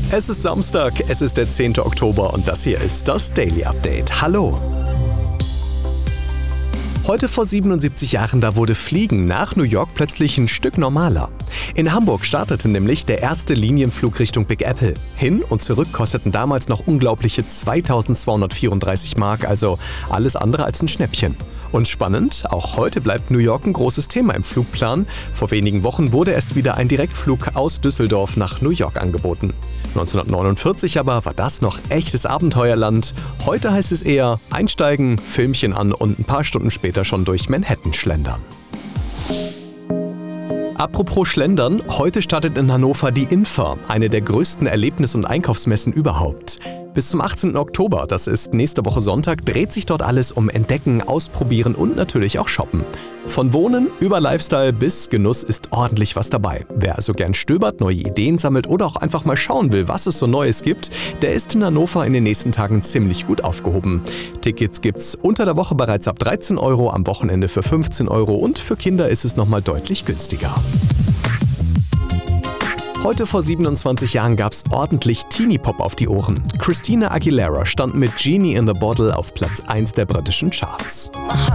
Es ist Samstag, es ist der 10. Oktober und das hier ist das Daily Update. Hallo! Heute vor 77 Jahren, da wurde Fliegen nach New York plötzlich ein Stück normaler. In Hamburg startete nämlich der erste Linienflug Richtung Big Apple. Hin und zurück kosteten damals noch unglaubliche 2.234 Mark, also alles andere als ein Schnäppchen. Und spannend, auch heute bleibt New York ein großes Thema im Flugplan. Vor wenigen Wochen wurde erst wieder ein Direktflug aus Düsseldorf nach New York angeboten. 1949 aber war das noch echtes Abenteuerland. Heute heißt es eher einsteigen, Filmchen an und ein paar Stunden später schon durch Manhattan schlendern. Apropos Schlendern, heute startet in Hannover die INFA, eine der größten Erlebnis- und Einkaufsmessen überhaupt. Bis zum 18. Oktober, das ist nächste Woche Sonntag, dreht sich dort alles um Entdecken, Ausprobieren und natürlich auch Shoppen. Von Wohnen über Lifestyle bis Genuss ist ordentlich was dabei. Wer also gern stöbert, neue Ideen sammelt oder auch einfach mal schauen will, was es so Neues gibt, der ist in Hannover in den nächsten Tagen ziemlich gut aufgehoben. Tickets gibt's unter der Woche bereits ab 13 €, am Wochenende für 15 € und für Kinder ist es nochmal deutlich günstiger. Heute vor 27 Jahren gab's ordentlich Teenie-Pop auf die Ohren. Christina Aguilera stand mit Genie in the Bottle auf Platz 1 der britischen Charts.